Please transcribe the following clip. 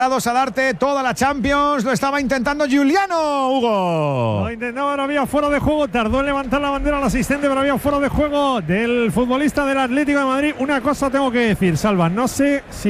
a darte toda la Champions. Lo estaba intentando Giuliano, Hugo. Lo intentaba, no había fuera de juego. Tardó en levantar la bandera al asistente, pero había fuera de juego del futbolista del Atlético de Madrid. Una cosa tengo que decir, Salva, no sé si